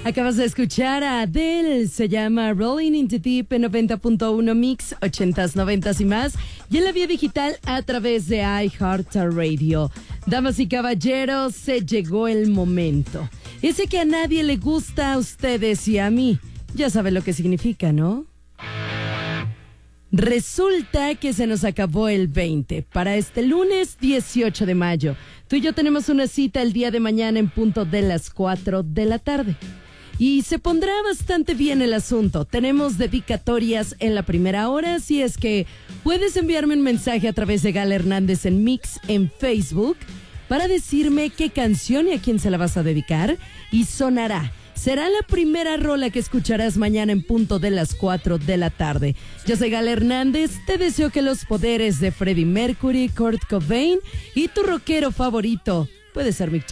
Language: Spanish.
Acabas de escuchar a Adele, se llama Rolling into Deep en 90.1 Mix, 80s, 90s y más, y en la vía digital a través de iHeartRadio. Damas y caballeros, se llegó el momento. Ese que a nadie le gusta, a ustedes y a mí. Ya saben lo que significa, ¿no? Resulta que se nos acabó el 20 para este lunes 18 de mayo. Tú y yo tenemos una cita el día de mañana en punto de las 4 de la tarde. Y se pondrá bastante bien el asunto. Tenemos dedicatorias en la primera hora, así es que puedes enviarme un mensaje a través de Gal Hernández en Mix en Facebook para decirme qué canción y a quién se la vas a dedicar y sonará. Será la primera rola que escucharás mañana en punto de las 4 de la tarde. Yo soy Gal Hernández, te deseo que los poderes de Freddie Mercury, Kurt Cobain y tu rockero favorito puede ser Mick